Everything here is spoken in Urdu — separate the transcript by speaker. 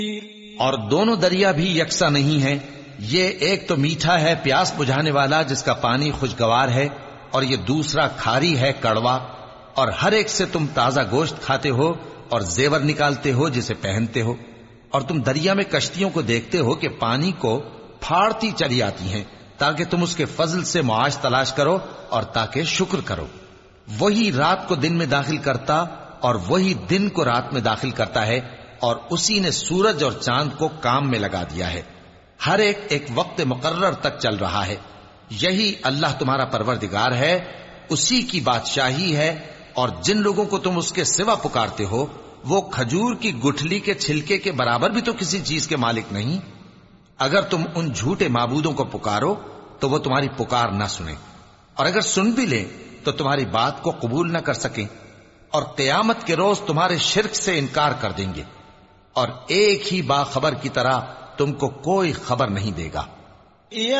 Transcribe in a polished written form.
Speaker 1: اور دونوں دریا بھی یکساں نہیں ہیں، یہ ایک تو میٹھا ہے پیاس بجھانے والا جس کا پانی خوشگوار ہے، اور یہ دوسرا کھاری ہے کڑوا، اور ہر ایک سے تم تازہ گوشت کھاتے ہو اور زیور نکالتے ہو جسے پہنتے ہو، اور تم دریا میں کشتیوں کو دیکھتے ہو کہ پانی کو پھاڑتی چلی آتی ہیں تاکہ تم اس کے فضل سے معاش تلاش کرو اور تاکہ شکر کرو۔ وہی رات کو دن میں داخل کرتا اور وہی دن کو رات میں داخل کرتا ہے، اور اسی نے سورج اور چاند کو کام میں لگا دیا ہے، ہر ایک ایک وقت مقرر تک چل رہا ہے۔ یہی اللہ تمہارا پروردگار ہے، اسی کی بادشاہی ہے، اور جن لوگوں کو تم اس کے سوا پکارتے ہو وہ کھجور کی گٹھلی کے چھلکے کے برابر بھی تو کسی چیز کے مالک نہیں۔ اگر تم ان جھوٹے معبودوں کو پکارو تو وہ تمہاری پکار نہ سنیں، اور اگر سن بھی لیں تو تمہاری بات کو قبول نہ کر سکیں، اور قیامت کے روز تمہارے شرک سے انکار کر دیں گے، اور ایک ہی باخبر کی طرح تم کو کوئی خبر نہیں دے گا۔